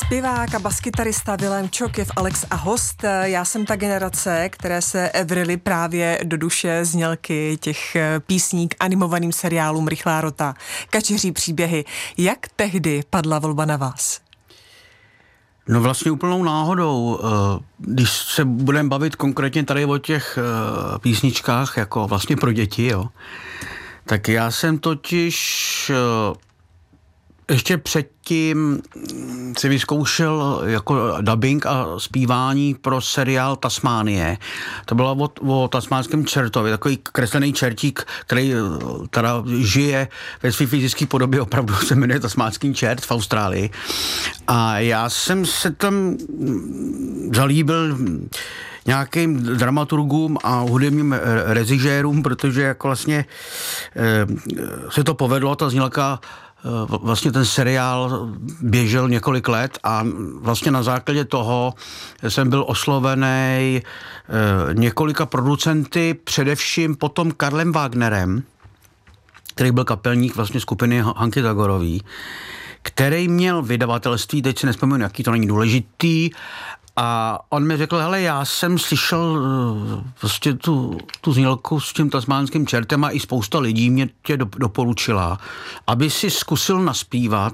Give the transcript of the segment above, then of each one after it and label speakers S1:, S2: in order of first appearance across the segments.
S1: Zpěvák a baskytarista Vilém Čok je v Alex a host. Já jsem ta generace, které se vryly právě do duše znělky těch písní k animovaným seriálům Rychlá rota, Kačeří příběhy. Jak tehdy padla volba na vás?
S2: No vlastně úplnou náhodou. Když se budeme bavit konkrétně tady o těch písničkách jako vlastně pro děti, jo, tak já jsem totiž ještě předtím si vyzkoušel jako dubbing a zpívání pro seriál Tasmánie. To bylo o tasmánském čertovi, takový kreslený čertík, který teda žije ve své fyzické podobě, opravdu se jmenuje tasmánský čert v Austrálii. A já jsem se tam zalíbil nějakým dramaturgům a hudebním režisérům, protože jako vlastně se to povedlo, ta znělka, vlastně ten seriál běžel několik let a vlastně na základě toho jsem byl oslovený několika producenty, především potom Karlem Wagnerem, který byl kapelník vlastně skupiny Hanky Zagorový, který měl vydavatelství, teď si nespomínám, jaký, to není důležitý, a on mi řekl, hele, já jsem slyšel prostě tu znělku s tím tasmánským čertem a i spousta lidí mě tě doporučila, aby si zkusil naspívat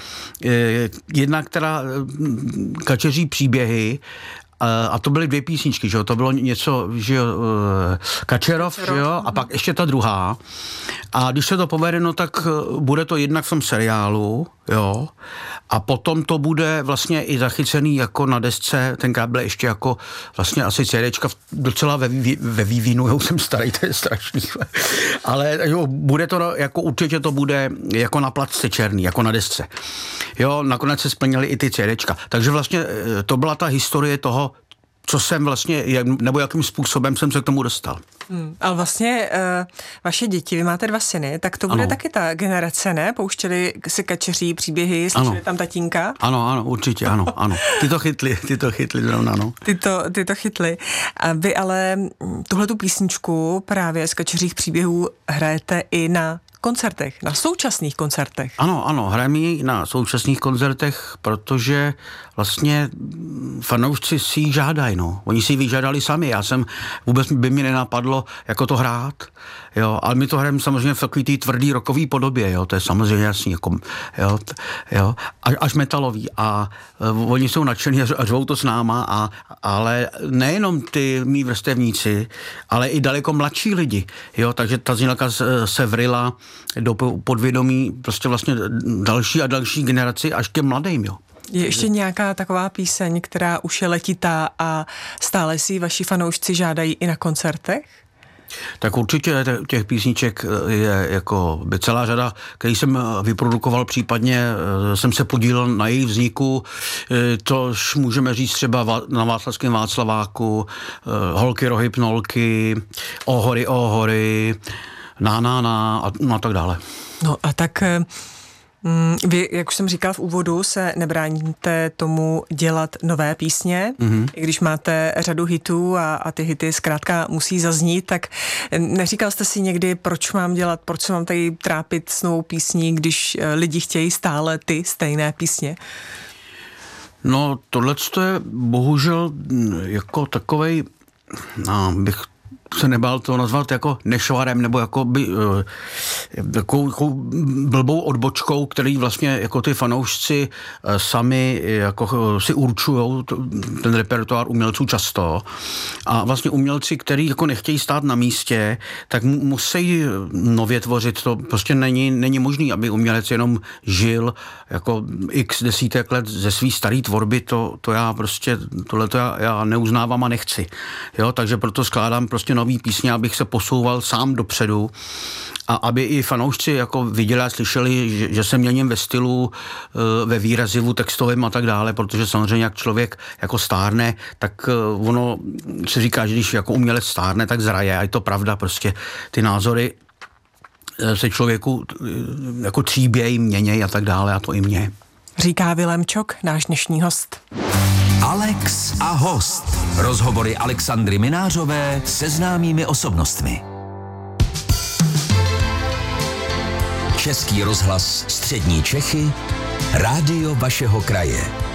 S2: jednak teda Kačeří příběhy, a to byly 2 písničky, že jo, to bylo něco, že jo, Kačerov, že jo, a pak ještě ta druhá. A když se to povede, no tak bude to jednak v tom seriálu, jo, a potom to bude vlastně i zachycený jako na desce, tenkrát byl ještě jako vlastně asi CDčka docela ve vývinu, já už jsem starý, to je strašný, ale jo, bude to jako, určitě to bude jako na placce černý, jako na desce. Jo, nakonec se splnily i ty CDčka. Takže vlastně to byla ta historie toho, co jsem vlastně, nebo jakým způsobem jsem se k tomu dostal.
S1: Ale vlastně vaše děti, vy máte 2 syny, tak to bude taky ta generace, ne? Pouštěli si Kačeří příběhy, slyšeli tam tatínka?
S2: Ano, určitě, ano. Ty to chytli zrovna, no.
S1: Ty to chytli. A vy ale tuhletu písničku právě z Kačeřích příběhů hrajete i na koncertech, na současných koncertech.
S2: Ano, hrajeme ji na současných koncertech, protože vlastně fanoušci si ji žádají, no. Oni si ji vyžádali sami, vůbec by mi nenapadlo, jako to hrát, jo, ale my to hrajeme samozřejmě v takový té tvrdý rockový podobě, jo, to je samozřejmě jasný, jako, jo, až metalový a oni jsou nadšení a řvou to s náma, ale nejenom ty mý vrstevníci, ale i daleko mladší lidi, jo, takže ta znělka se vryla do podvědomí prostě vlastně další a další generaci až těm mladým, jo.
S1: Je ještě nějaká taková píseň, která už je letitá a stále si vaši fanoušci žádají i na koncertech?
S2: Tak určitě těch písniček je jako celá řada, který jsem vyprodukoval, případně jsem se podílel na jejich vzniku, což můžeme říct třeba na Václavském Václaváku, Holky, rohy, pnolky, O hory, na a tak dále.
S1: No a tak vy, jak už jsem říkal v úvodu, se nebráníte tomu dělat nové písně, i když máte řadu hitů a ty hity zkrátka musí zaznít, tak neříkal jste si někdy, proč se mám tady trápit s novou písní, když lidi chtějí stále ty stejné písně?
S2: No, tohleto je bohužel jako takovej, bych se nebál to nazvat jako nešvarem, nebo jako takovou blbou odbočkou, který vlastně jako ty fanoušci sami jako si určujou ten repertoár umělců často. A vlastně umělci, kteří jako nechtějí stát na místě, tak musí nově tvořit. To prostě není možný, aby umělec jenom žil jako x desítek let ze své staré tvorby. To já prostě, tohleto já neuznávám a nechci. Jo, takže proto skládám prostě nový písně, abych se posouval sám dopředu a aby i fanoušci jako viděli a slyšeli, že se měním ve stylu, ve výrazivu textovém a tak dále, protože samozřejmě jak člověk jako stárne, tak ono se říká, že když jako umělec stárne, tak zraje a je to pravda, prostě ty názory se člověku jako tříbějí, měnějí a tak dále a to i mě.
S1: Říká Vilém Čok, náš dnešní host.
S3: Alex a host. Rozhovory Alexandry Minářové se známými osobnostmi. Český rozhlas Střední Čechy, rádio vašeho kraje.